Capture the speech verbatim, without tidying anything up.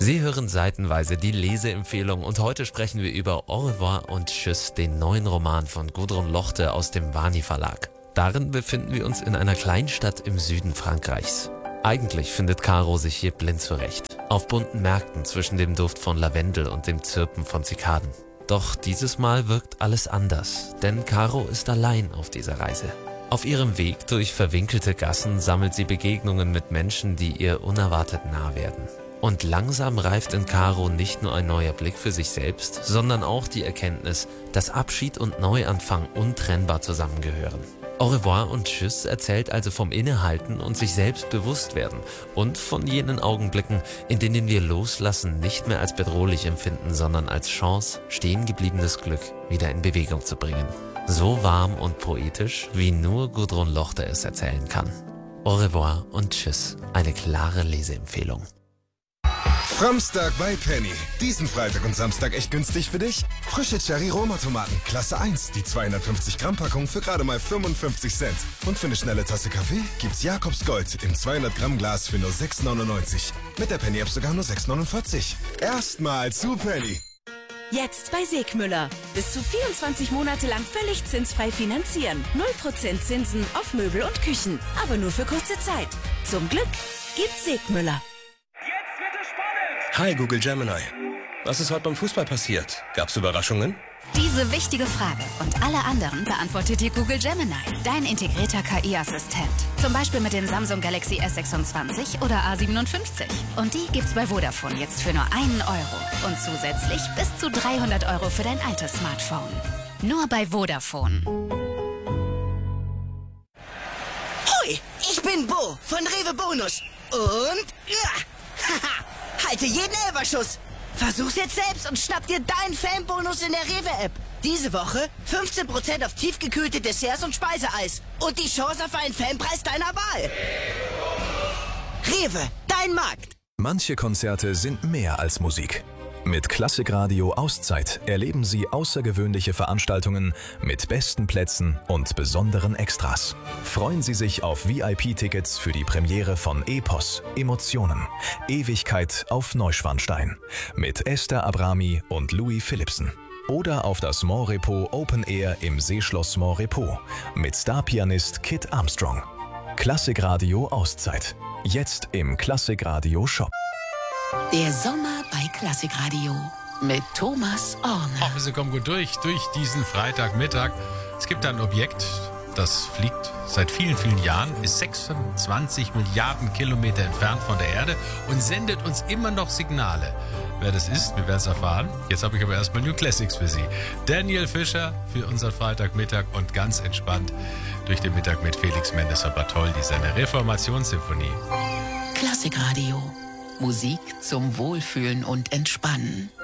Sie hören seitenweise die Leseempfehlung und heute sprechen wir über Au revoir und Tschüss, den neuen Roman von Gudrun Lochte aus dem Vani Verlag. Darin befinden wir uns in einer Kleinstadt im Süden Frankreichs. Eigentlich findet Caro sich hier blind zurecht, auf bunten Märkten zwischen dem Duft von Lavendel und dem Zirpen von Zikaden. Doch dieses Mal wirkt alles anders, denn Caro ist allein auf dieser Reise. Auf ihrem Weg durch verwinkelte Gassen sammelt sie Begegnungen mit Menschen, die ihr unerwartet nah werden. Und langsam reift in Caro nicht nur ein neuer Blick für sich selbst, sondern auch die Erkenntnis, dass Abschied und Neuanfang untrennbar zusammengehören. Au revoir und Tschüss erzählt also vom Innehalten und sich selbst bewusst werden und von jenen Augenblicken, in denen wir Loslassen nicht mehr als bedrohlich empfinden, sondern als Chance, stehengebliebenes Glück wieder in Bewegung zu bringen. So warm und poetisch, wie nur Gudrun Lochte es erzählen kann. Au revoir und Tschüss, eine klare Leseempfehlung. Framstag bei Penny. Diesen Freitag und Samstag echt günstig für dich? Frische Cherry-Roma-Tomaten, Klasse eins, die zweihundertfünfzig Gramm Packung für gerade mal fünfundfünfzig Cent. Und für eine schnelle Tasse Kaffee gibt's Jakobs Gold im zweihundert Gramm Glas für nur sechs neunundneunzig. Mit der Penny-App sogar nur sechs neunundvierzig. Erstmal zu Penny. Jetzt bei Segmüller. Bis zu vierundzwanzig Monate lang völlig zinsfrei finanzieren. null Prozent Zinsen auf Möbel und Küchen. Aber nur für kurze Zeit. Zum Glück gibt's Segmüller. Hi Google Gemini. Was ist heute beim Fußball passiert? Gab's Überraschungen? Diese wichtige Frage und alle anderen beantwortet dir Google Gemini, dein integrierter K I-Assistent. Zum Beispiel mit dem Samsung Galaxy S sechsundzwanzig oder A siebenundfünfzig. Und die gibt's bei Vodafone jetzt für nur einen Euro. Und zusätzlich bis zu dreihundert Euro für dein altes Smartphone. Nur bei Vodafone. Hoi, ich bin Bo von Rewe Bonus. Und... Ja, haha. Halte jeden Elferschuss. Versuch's jetzt selbst und schnapp dir deinen Fanbonus in der Rewe-App. Diese Woche fünfzehn Prozent auf tiefgekühlte Desserts und Speiseeis. Und die Chance auf einen Fanpreis deiner Wahl. Rewe, dein Markt. Manche Konzerte sind mehr als Musik. Mit Klassikradio Auszeit erleben Sie außergewöhnliche Veranstaltungen mit besten Plätzen und besonderen Extras. Freuen Sie sich auf V I P-Tickets für die Premiere von Epos, Emotionen, Ewigkeit auf Neuschwanstein mit Esther Abrami und Louis Philipsen. Oder auf das Montrepos Open Air im Seeschloss Montrepos mit Starpianist Kit Armstrong. Klassikradio Auszeit. Jetzt im Klassikradio Shop. Der Sommer bei Klassikradio mit Thomas Orne. Hoffen Sie kommen gut durch, durch diesen Freitagmittag. Es gibt ein Objekt, das fliegt seit vielen, vielen Jahren, ist sechsundzwanzig Milliarden Kilometer entfernt von der Erde und sendet uns immer noch Signale. Wer das ist, wir werden es erfahren. Jetzt habe ich aber erstmal New Classics für Sie. Daniel Fischer für unseren Freitagmittag und ganz entspannt durch den Mittag mit Felix Mendelssohn Bartholdy, seine Reformationssymphonie. Klassikradio. Musik zum Wohlfühlen und Entspannen.